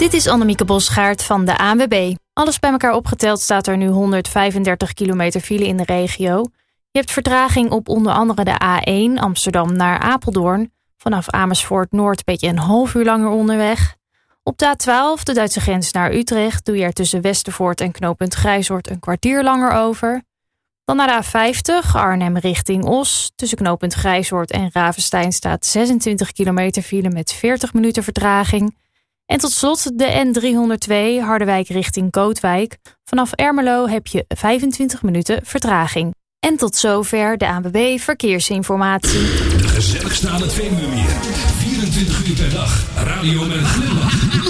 Dit is Annemieke Bosgaard van de ANWB. Alles bij elkaar opgeteld staat er nu 135 kilometer file in de regio. Je hebt vertraging op onder andere de A1 Amsterdam naar Apeldoorn. Vanaf Amersfoort Noord ben je een half uur langer onderweg. Op de A12, de Duitse grens naar Utrecht, doe je er tussen Westervoort en knooppunt Grijzoord een kwartier langer over. Dan naar de A50, Arnhem richting Os. Tussen knooppunt Grijzoord en Ravenstein staat 26 kilometer file met 40 minuten vertraging. En tot slot de N302 Harderwijk richting Kootwijk. Vanaf Ermelo heb je 25 minuten vertraging. En tot zover de ANWB Verkeersinformatie. De gezelligste aan het Veluwemeer. 24 uur per dag. Radio met een glimlach.